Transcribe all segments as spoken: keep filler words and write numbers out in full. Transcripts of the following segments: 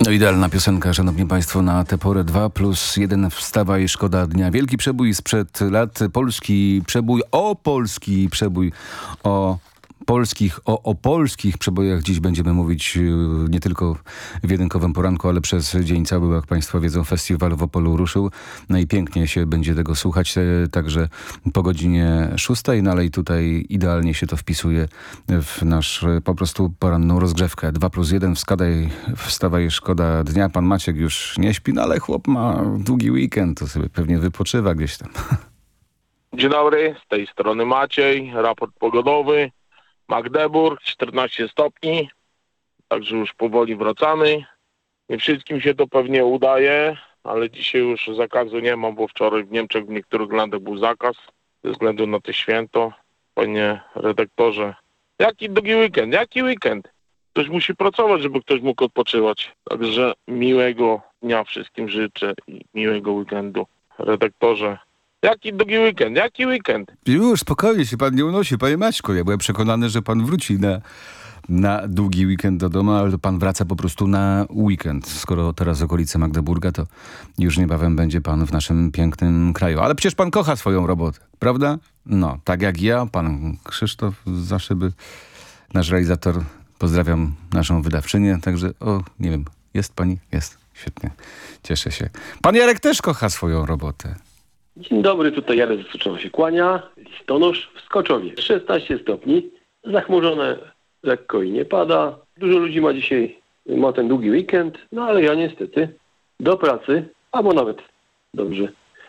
No idealna piosenka, szanowni państwo, na tę porę. Dwa plus jeden, wstawa i szkoda dnia. Wielki przebój sprzed lat, polski przebój, o polski przebój, o polskich, o, o polskich przebojach dziś będziemy mówić nie tylko w jedynkowym poranku, ale przez dzień cały, jak państwo wiedzą, festiwal w Opolu ruszył. No i pięknie się będzie tego słuchać, także po godzinie szóstej, no ale i tutaj idealnie się to wpisuje w nasz po prostu poranną rozgrzewkę. Dwa plus jeden, wskadaj, wstawaj, szkoda dnia. Pan Maciek już nie śpi, no ale chłop ma długi weekend, to sobie pewnie wypoczywa gdzieś tam. Dzień dobry, z tej strony Maciej, raport pogodowy. Magdeburg, czternaście stopni, także już powoli wracamy. Nie wszystkim się to pewnie udaje, ale dzisiaj już zakazu nie ma, bo wczoraj w Niemczech w niektórych landach był zakaz ze względu na to święto. Panie redaktorze, jaki długi weekend, jaki weekend? Ktoś musi pracować, żeby ktoś mógł odpoczywać. Także miłego dnia wszystkim życzę i miłego weekendu. Redaktorze, jaki długi weekend, jaki weekend? Już, spokojnie się pan nie unosi, panie Maćku. Ja byłem przekonany, że pan wróci na, na długi weekend do domu, ale pan wraca po prostu na weekend. Skoro teraz okolice Magdeburga, to już niebawem będzie pan w naszym pięknym kraju. Ale przecież pan kocha swoją robotę, prawda? No, tak jak ja, pan Krzysztof z Zaszyby, nasz realizator. Pozdrawiam naszą wydawczynię, także, o, nie wiem, jest pani? Jest, świetnie, cieszę się. Pan Jarek też kocha swoją robotę. Dzień dobry, tutaj Jarek z Suczowa się kłania. Listonosz w Skoczowie. szesnaście stopni, zachmurzone lekko i nie pada. Dużo ludzi ma dzisiaj, ma ten długi weekend, no ale ja niestety do pracy, albo nawet dobrze,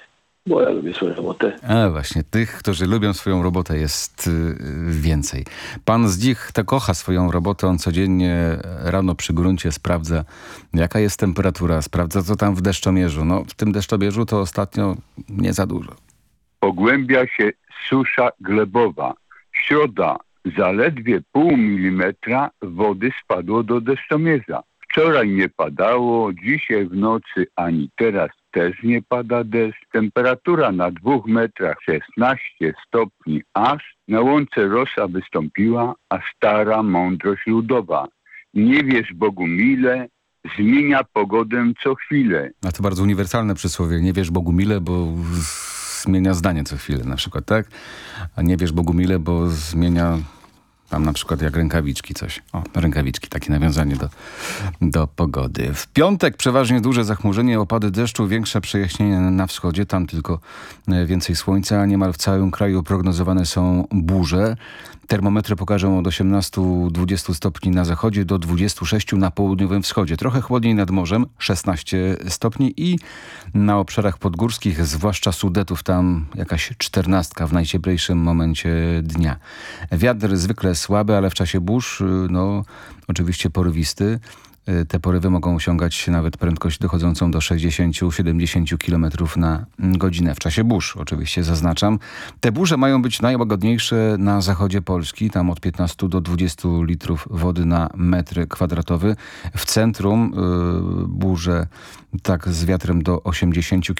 bo ja lubię swoją robotę. A właśnie, tych, którzy lubią swoją robotę jest y, więcej. Pan Zdich to kocha swoją robotę, on codziennie rano przy gruncie sprawdza, jaka jest temperatura, sprawdza, co tam w deszczomierzu. No, w tym deszczomierzu to ostatnio nie za dużo. Pogłębia się susza glebowa. Środa, zaledwie pół milimetra wody spadło do deszczomierza. Wczoraj nie padało, dzisiaj w nocy ani teraz też nie pada deszcz. Temperatura na dwóch metrach szesnaście stopni aż. Na łące rosa wystąpiła, a stara mądrość ludowa. Nie wierz Bogu mile, zmienia pogodę co chwilę. A to bardzo uniwersalne przysłowie. Nie wierz Bogu mile, bo zmienia zdanie co chwilę na przykład, tak? A nie wierz Bogu mile, bo zmienia... Tam na przykład jak rękawiczki coś. O, rękawiczki, takie nawiązanie do, do pogody. W piątek przeważnie duże zachmurzenie, opady deszczu, większe przejaśnienie na wschodzie. Tam tylko więcej słońca. Niemal w całym kraju prognozowane są burze. Termometry pokażą od osiemnastu do dwudziestu stopni na zachodzie do dwudziestu sześciu na południowym wschodzie. Trochę chłodniej nad morzem, szesnaście stopni i na obszarach podgórskich, zwłaszcza Sudetów, tam jakaś czternastka w najcieplejszym momencie dnia. Wiatr zwykle słaby, ale w czasie burz, no oczywiście porywisty. Te porywy mogą osiągać nawet prędkość dochodzącą do sześćdziesięciu do siedemdziesięciu kilometrów na godzinę. W czasie burz, oczywiście zaznaczam. Te burze mają być najłagodniejsze na zachodzie Polski. Tam od piętnastu do dwudziestu litrów wody na metr kwadratowy. W centrum yy, burze tak z wiatrem do osiemdziesięciu